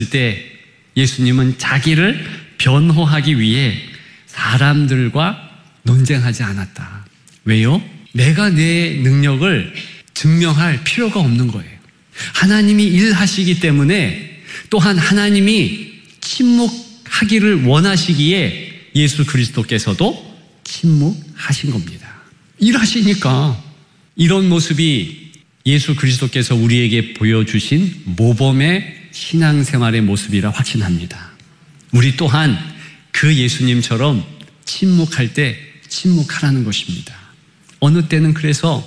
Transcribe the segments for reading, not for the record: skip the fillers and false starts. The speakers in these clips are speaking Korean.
때 예수님은 자기를 변호하기 위해 사람들과 논쟁하지 않았다. 왜요? 내가 내 능력을 증명할 필요가 없는 거예요. 하나님이 일하시기 때문에, 또한 하나님이 침묵하기를 원하시기에 예수 그리스도께서도 침묵하신 겁니다. 일하시니까. 이런 모습이 예수 그리스도께서 우리에게 보여주신 모범의 신앙생활의 모습이라 확신합니다. 우리 또한 그 예수님처럼 침묵할 때 침묵하라는 것입니다. 어느 때는 그래서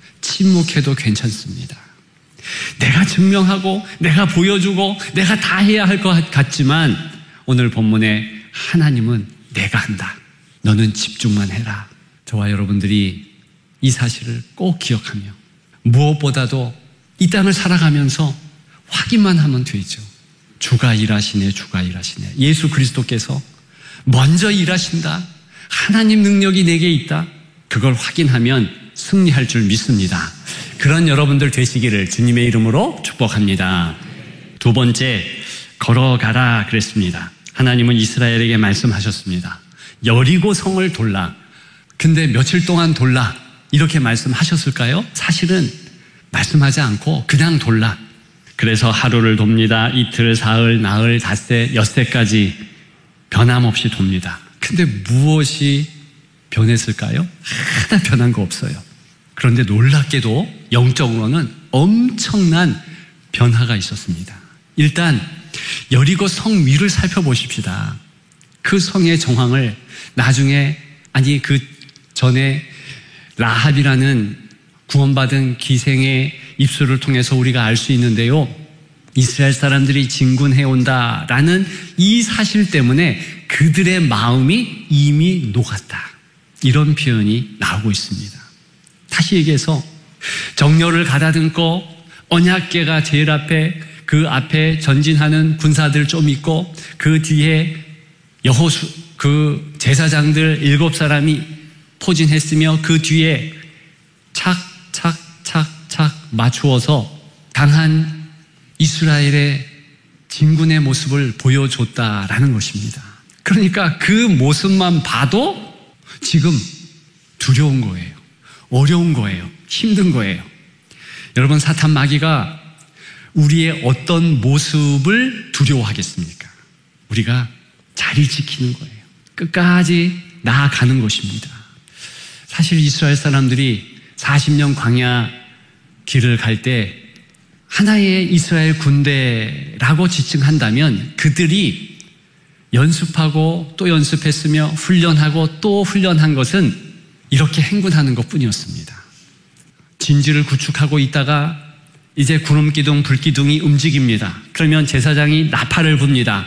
침묵해도 괜찮습니다. 내가 증명하고 내가 보여주고 내가 다 해야 할 것 같지만, 오늘 본문에 하나님은 내가 한다. 너는 집중만 해라. 저와 여러분들이 이 사실을 꼭 기억하며, 무엇보다도 이 땅을 살아가면서 확인만 하면 되죠. 주가 일하시네, 주가 일하시네. 예수 그리스도께서 먼저 일하신다. 하나님 능력이 내게 있다. 그걸 확인하면 승리할 줄 믿습니다. 그런 여러분들 되시기를 주님의 이름으로 축복합니다. 두 번째, 걸어가라 그랬습니다. 하나님은 이스라엘에게 말씀하셨습니다. 여리고 성을 돌라. 근데 며칠 동안 돌라 이렇게 말씀하셨을까요? 사실은 말씀하지 않고 그냥 돌라. 그래서 하루를 돕니다. 이틀, 사흘, 나흘, 닷새, 엿새까지 변함없이 돕니다. 근데 무엇이 변했을까요? 하나 변한 거 없어요. 그런데 놀랍게도 영적으로는 엄청난 변화가 있었습니다. 일단 여리고 성 위를 살펴보십시다. 그 성의 정황을 나중에, 그 전에 라합이라는 구원받은 기생의 입술을 통해서 우리가 알 수 있는데요. 이스라엘 사람들이 진군해온다라는 이 사실 때문에 그들의 마음이 이미 녹았다. 이런 표현이 나오고 있습니다. 다시 얘기해서 정렬을 가다듬고 언약궤가 제일 앞에, 그 앞에 전진하는 군사들 좀 있고, 그 뒤에 여호수, 그 제사장들 7사람이 포진했으며, 그 뒤에 착 맞추어서 강한 이스라엘의 진군의 모습을 보여줬다라는 것입니다. 그러니까 그 모습만 봐도 지금 두려운 거예요. 어려운 거예요. 힘든 거예요. 여러분, 사탄 마귀가 우리의 어떤 모습을 두려워하겠습니까? 우리가 자리 지키는 거예요. 끝까지 나아가는 것입니다. 사실 이스라엘 사람들이 40년 광야 길을 갈 때 하나의 이스라엘 군대라고 지칭한다면, 그들이 연습하고 또 연습했으며 훈련하고 또 훈련한 것은 이렇게 행군하는 것뿐이었습니다. 진지를 구축하고 있다가 이제 구름기둥, 불기둥이 움직입니다. 그러면 제사장이 나팔을 붑니다.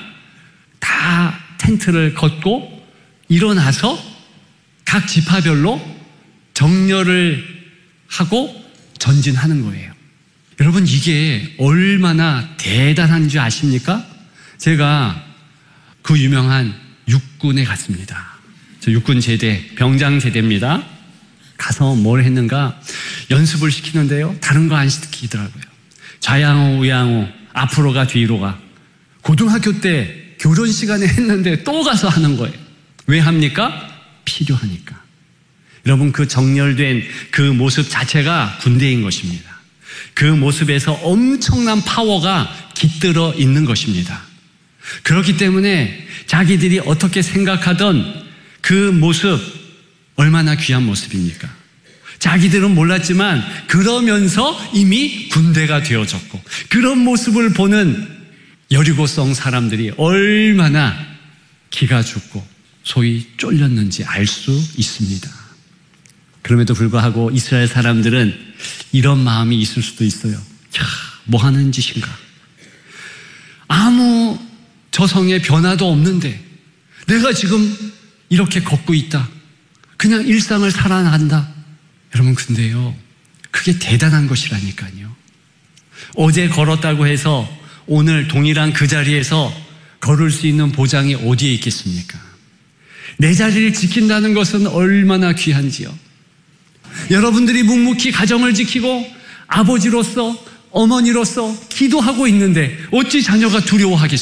다 텐트를 걷고 일어나서 각 지파별로 정렬을 하고 전진하는 거예요. 여러분, 이게 얼마나 대단한 줄 아십니까? 제가 그 유명한 육군에 갔습니다. 저 육군 제대, 병장 제대입니다. 가서 뭘 했는가? 연습을 시키는데요, 다른 거 안 시키더라고요. 좌양호, 우양호, 앞으로 가, 뒤로 가. 고등학교 때 교련 시간에 했는데 또 가서 하는 거예요. 왜 합니까? 필요하니까. 여러분, 그 정렬된 그 모습 자체가 군대인 것입니다. 그 모습에서 엄청난 파워가 깃들어 있는 것입니다. 그렇기 때문에 자기들이 어떻게 생각하던 그 모습, 얼마나 귀한 모습입니까? 자기들은 몰랐지만 그러면서 이미 군대가 되어졌고, 그런 모습을 보는 여리고성 사람들이 얼마나 기가 죽고 소위 쫄렸는지 알 수 있습니다. 그럼에도 불구하고 이스라엘 사람들은 이런 마음이 있을 수도 있어요. 뭐 하는 짓인가? 아무 저성의 변화도 없는데 내가 지금 이렇게 걷고 있다. 그냥 일상을 살아난다. 여러분, 근데요, 그게 대단한 것이라니까요. 어제 걸었다고 해서 오늘 동일한 그 자리에서 걸을 수 있는 보장이 어디에 있겠습니까? 내 자리를 지킨다는 것은 얼마나 귀한지요. 여러분들이 묵묵히 가정을 지키고 아버지로서 어머니로서 기도하고 있는데 어찌 자녀가 두려워하겠습니까?